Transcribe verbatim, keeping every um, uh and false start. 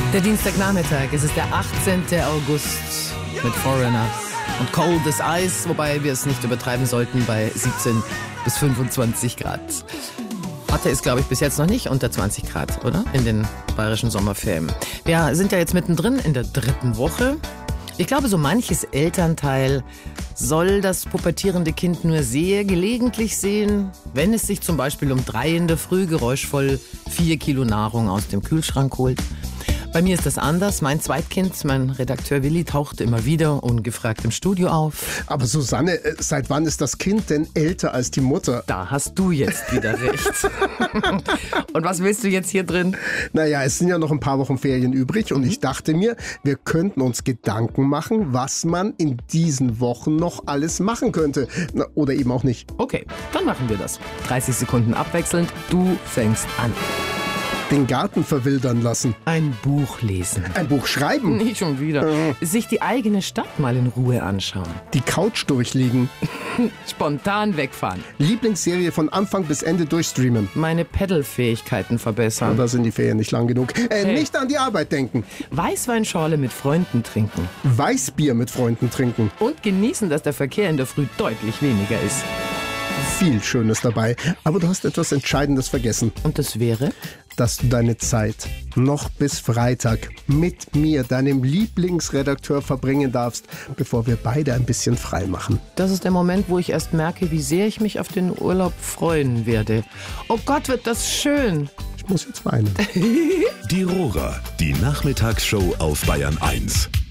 Der Dienstagnachmittag, es ist der achtzehnten August mit Foreigner und Cold as Ice, wobei wir es nicht übertreiben sollten bei siebzehn bis fünfundzwanzig Grad. Mathe ist, glaube ich, bis jetzt noch nicht unter zwanzig Grad, oder? In den bayerischen Sommerferien. Wir sind ja jetzt mittendrin in der dritten Woche. Ich glaube, so manches Elternteil soll das pubertierende Kind nur sehr gelegentlich sehen, wenn es sich zum Beispiel um drei in der Früh geräuschvoll vier Kilo Nahrung aus dem Kühlschrank holt. Bei mir ist das anders. Mein Zweitkind, mein Redakteur Willi, tauchte immer wieder ungefragt im Studio auf. Aber Susanne, seit wann ist das Kind denn älter als die Mutter? Da hast du jetzt wieder recht. Und was willst du jetzt hier drin? Naja, es sind ja noch ein paar Wochen Ferien übrig und ich dachte mir, wir könnten uns Gedanken machen, was man in diesen Wochen noch alles machen könnte. Na, oder eben auch nicht. Okay, dann machen wir das. dreißig Sekunden abwechselnd. Du fängst an. Den Garten verwildern lassen. Ein Buch lesen. Ein Buch schreiben. Nicht schon wieder. Mhm. Sich die eigene Stadt mal in Ruhe anschauen. Die Couch durchliegen. Spontan wegfahren. Lieblingsserie von Anfang bis Ende durchstreamen. Meine Pedal-Fähigkeiten verbessern. Da sind die Ferien nicht lang genug. Äh, Hey. Nicht an die Arbeit denken. Weißweinschorle mit Freunden trinken. Weißbier mit Freunden trinken. Und genießen, dass der Verkehr in der Früh deutlich weniger ist. Viel Schönes dabei. Aber du hast etwas Entscheidendes vergessen. Und das wäre? Dass du deine Zeit noch bis Freitag mit mir, deinem Lieblingsredakteur, verbringen darfst, bevor wir beide ein bisschen frei machen. Das ist der Moment, wo ich erst merke, wie sehr ich mich auf den Urlaub freuen werde. Oh Gott, wird das schön. Ich muss jetzt weinen. Die Rora, die Nachmittagsshow auf Bayern eins.